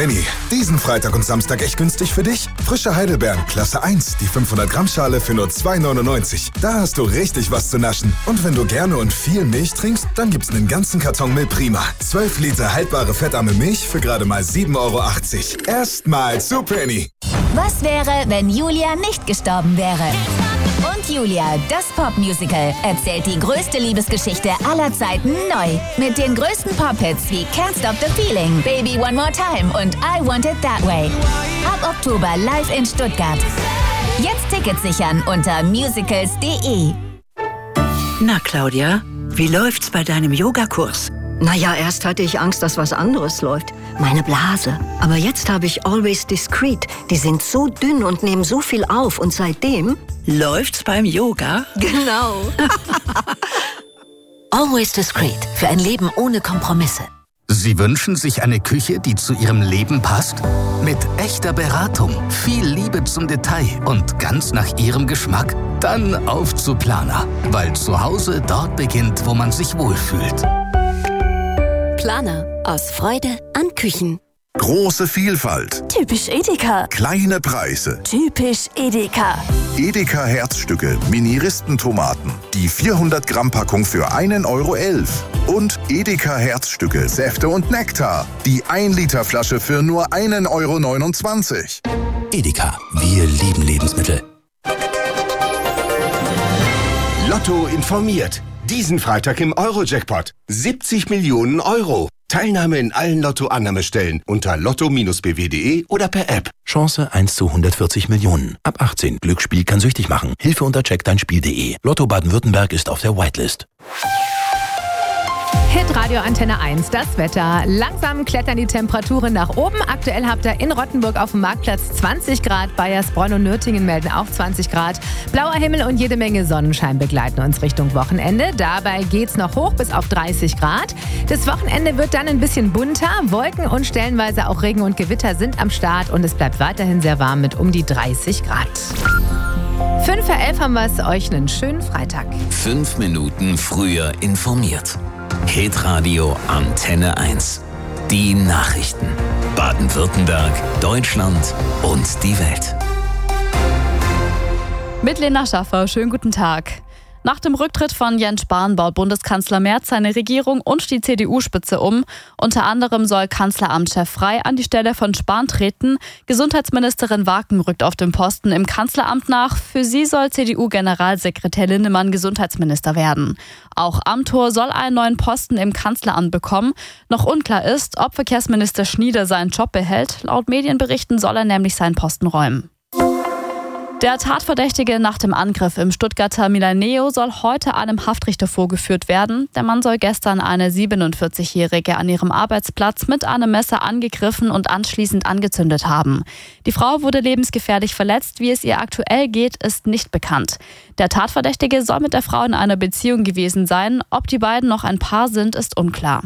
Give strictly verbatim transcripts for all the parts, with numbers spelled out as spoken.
Penny. Diesen Freitag und Samstag echt günstig für dich? Frische Heidelbeeren, Klasse eins, die fünfhundert Gramm Schale für nur zwei neunundneunzig. Da hast du richtig was zu naschen. Und wenn du gerne und viel Milch trinkst, dann gibt's einen ganzen Karton Milprima. zwölf Liter haltbare fettarme Milch für gerade mal sieben Euro achtzig. Erstmal zu Penny. Was wäre, wenn Julia nicht gestorben wäre? Und Julia, das Popmusical, erzählt die größte Liebesgeschichte aller Zeiten neu. Mit den größten Pop-Hits wie Can't Stop the Feeling, Baby One More Time und I Want It That Way. Ab Oktober live in Stuttgart. Jetzt Tickets sichern unter musicals punkt de. Na, Claudia, wie läuft's bei deinem Yogakurs? Naja, erst hatte ich Angst, dass was anderes läuft. Meine Blase. Aber jetzt habe ich Always Discreet. Die sind so dünn und nehmen so viel auf. Und seitdem... Läuft's beim Yoga? Genau. Always Discreet. Für ein Leben ohne Kompromisse. Sie wünschen sich eine Küche, die zu Ihrem Leben passt? Mit echter Beratung, viel Liebe zum Detail und ganz nach Ihrem Geschmack? Dann auf zu Planer. Weil zu Hause dort beginnt, wo man sich wohlfühlt. Planer. Aus Freude an Küchen. Große Vielfalt. Typisch Edeka. Kleine Preise. Typisch Edeka. Edeka Herzstücke, Mini-Ristentomaten. Die vierhundert Gramm Packung für einen Euro elf. Und Edeka Herzstücke, Säfte und Nektar. Die ein Liter Flasche für nur einen Euro neunundzwanzig. Edeka, wir lieben Lebensmittel. Lotto informiert. Diesen Freitag im Euro-Jackpot. siebzig Millionen Euro. Teilnahme in allen Lotto-Annahmestellen unter lotto Bindestrich b w punkt de oder per App. Chance eins zu hundertvierzig Millionen. Ab achtzehn. Glücksspiel kann süchtig machen. Hilfe unter check dein Spiel punkt de. Lotto Baden-Württemberg ist auf der Whitelist. Hitradio Antenne eins, das Wetter. Langsam klettern die Temperaturen nach oben. Aktuell habt ihr in Rottenburg auf dem Marktplatz zwanzig Grad. Bayersbronn und Nürtingen melden auch zwanzig Grad. Blauer Himmel und jede Menge Sonnenschein begleiten uns Richtung Wochenende. Dabei geht's noch hoch bis auf dreißig Grad. Das Wochenende wird dann ein bisschen bunter. Wolken und stellenweise auch Regen und Gewitter sind am Start. Und es bleibt weiterhin sehr warm mit um die dreißig Grad. fünf vor elf haben wir es euch einen schönen Freitag. Fünf Minuten früher informiert. Hitradio Antenne eins. Die Nachrichten. Baden-Württemberg, Deutschland und die Welt. Mit Lena Schaffer, schönen guten Tag. Nach dem Rücktritt von Jens Spahn baut Bundeskanzler Merz seine Regierung und die C D U-Spitze um. Unter anderem soll Kanzleramtschef Frey an die Stelle von Spahn treten. Gesundheitsministerin Waken rückt auf dem Posten im Kanzleramt nach. Für sie soll C D U-Generalsekretär Linnemann Gesundheitsminister werden. Auch Amthor soll einen neuen Posten im Kanzleramt bekommen. Noch unklar ist, ob Verkehrsminister Schnieder seinen Job behält. Laut Medienberichten soll er nämlich seinen Posten räumen. Der Tatverdächtige nach dem Angriff im Stuttgarter Milaneo soll heute einem Haftrichter vorgeführt werden. Der Mann soll gestern eine siebenundvierzigjährige an ihrem Arbeitsplatz mit einem Messer angegriffen und anschließend angezündet haben. Die Frau wurde lebensgefährlich verletzt. Wie es ihr aktuell geht, ist nicht bekannt. Der Tatverdächtige soll mit der Frau in einer Beziehung gewesen sein. Ob die beiden noch ein Paar sind, ist unklar.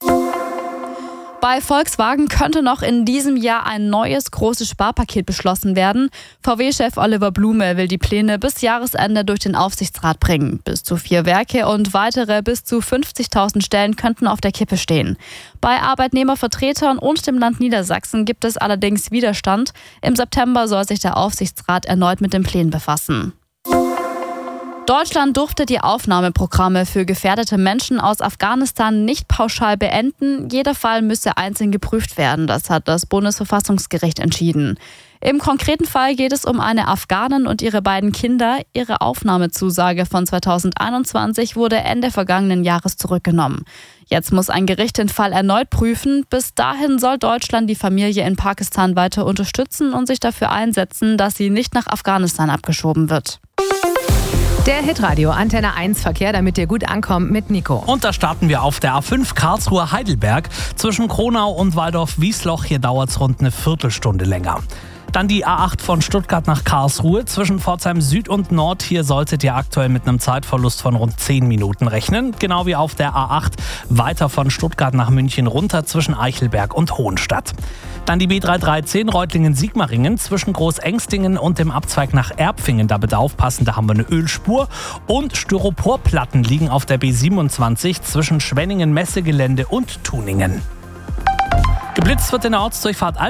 Bei Volkswagen könnte noch in diesem Jahr ein neues großes Sparpaket beschlossen werden. V W-Chef Oliver Blume will die Pläne bis Jahresende durch den Aufsichtsrat bringen. Bis zu vier Werke und weitere bis zu fünfzigtausend Stellen könnten auf der Kippe stehen. Bei Arbeitnehmervertretern und dem Land Niedersachsen gibt es allerdings Widerstand. Im September soll sich der Aufsichtsrat erneut mit den Plänen befassen. Deutschland durfte die Aufnahmeprogramme für gefährdete Menschen aus Afghanistan nicht pauschal beenden. Jeder Fall müsse einzeln geprüft werden. Das hat das Bundesverfassungsgericht entschieden. Im konkreten Fall geht es um eine Afghanin und ihre beiden Kinder. Ihre Aufnahmezusage von zweitausendeinundzwanzig wurde Ende vergangenen Jahres zurückgenommen. Jetzt muss ein Gericht den Fall erneut prüfen. Bis dahin soll Deutschland die Familie in Pakistan weiter unterstützen und sich dafür einsetzen, dass sie nicht nach Afghanistan abgeschoben wird. Der Hitradio Antenne eins Verkehr, damit ihr gut ankommt mit Nico. Und da starten wir auf der A fünf Karlsruhe-Heidelberg. Zwischen Kronau und Waldorf-Wiesloch, hier dauert es rund eine Viertelstunde länger. Dann die A acht von Stuttgart nach Karlsruhe. Zwischen Pforzheim Süd und Nord, hier solltet ihr aktuell mit einem Zeitverlust von rund zehn Minuten rechnen. Genau wie auf der A acht weiter von Stuttgart nach München runter zwischen Eichelberg und Hohenstadt. Dann die B drei dreizehn Reutlingen-Sigmaringen zwischen Großengstingen und dem Abzweig nach Erbfingen. Da bitte aufpassen, da haben wir eine Ölspur. Und Styroporplatten liegen auf der B siebenundzwanzig zwischen Schwenningen-Messegelände und Tuningen. Geblitzt wird in der Ortsdurchfahrt